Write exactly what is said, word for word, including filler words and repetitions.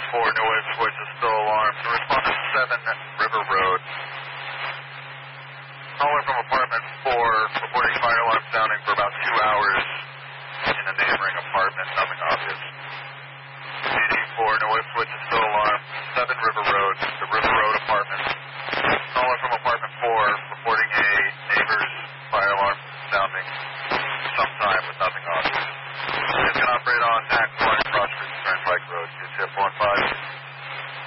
four, no wave switch is still alarmed. The respondent seven River Road. Caller from apartment four, reporting fire alarm sounding for about two hours in a neighboring apartment, nothing obvious. D D four, no wave switch is still alarmed. seven River Road, the River Road apartment.